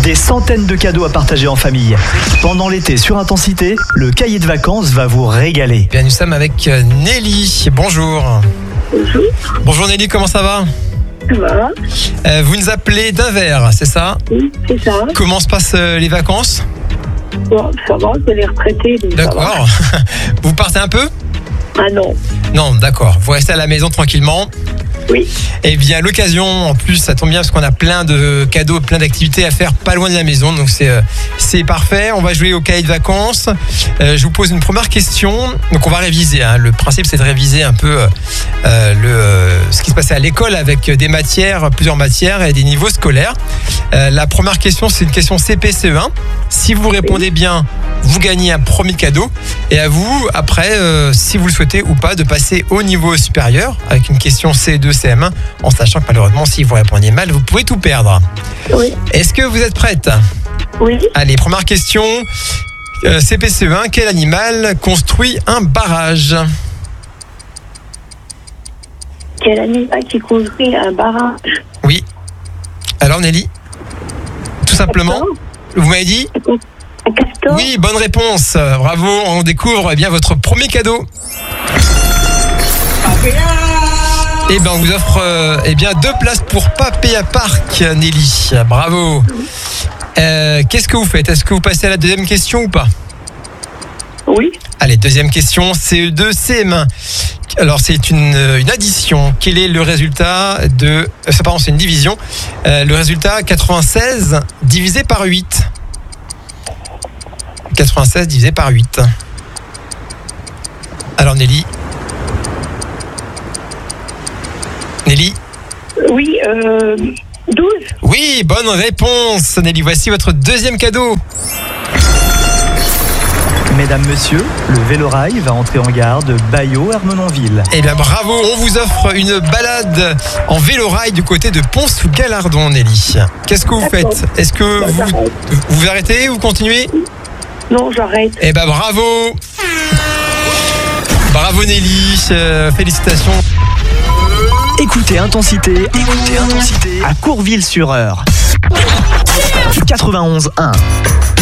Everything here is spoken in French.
Des centaines de cadeaux à partager en famille. Pendant l'été sur Intensité, le cahier de vacances va vous régaler. Bien, nous sommes avec Nelly. Bonjour. Bonjour. Bonjour Nelly, comment ça va ? Ça va? Vous nous appelez d'Anvers, c'est ça ? Oui, c'est ça. Comment se passent les vacances ? Bon, ça va, c'est les retraités. Donc D'accord. Vous partez un peu ? Ah non. Non, d'accord. Vous restez à la maison tranquillement. Oui. Eh bien, l'occasion, en plus, ça tombe bien parce qu'on a plein de cadeaux, plein d'activités à faire pas loin de la maison. Donc, c'est parfait. On va jouer au cahier de vacances. Je vous pose une première question. Donc, on va réviser. Le principe, c'est de réviser un peu ce qui se passait à l'école avec des matières, plusieurs matières et des niveaux scolaires. La première question, c'est une question CP-CE1. Si vous répondez bien, vous gagnez un premier cadeau. Et à vous, après, si vous le souhaitez ou pas, de passer au niveau supérieur avec une question CE2, CM1, en sachant que malheureusement, si vous répondiez mal, vous pouvez tout perdre. Oui. Est-ce que vous êtes prête ? Oui. Allez, première question. CP-CE1, quel animal construit un barrage ? Quel animal qui construit un barrage? Oui. Alors Nelly ? Tout simplement. Vous m'avez dit ? Un castor? Oui, bonne réponse. Bravo, on découvre bien votre premier cadeau. Eh bien, on vous offre 2 places pour Papéa Park, Nelly. Bravo. Qu'est-ce que vous faites ? Est-ce que vous passez à la deuxième question ou pas ? Oui. Allez, deuxième question, CE2, CM1. Alors, c'est une addition. Quel est le résultat de... Pardon, c'est une division. Le résultat, 96 divisé par 8. 96 divisé par 8. Alors, Nelly ? Nelly ? Oui, 12. Oui, bonne réponse, Nelly. Voici votre deuxième cadeau. Mesdames, messieurs, le Vélorail va entrer en gare de Bailleau-Hermenonville. Eh bien, bravo, on vous offre une balade en vélorail du côté de Pont-sous-Galardon, Nelly. Qu'est-ce que vous faites ? Est-ce que vous arrêtez ou vous continuez ? Non, j'arrête. Eh bien, bravo. Bravo, Nelly. Félicitations. Écoutez Intensité à Courville-sur-Eure. 91.1.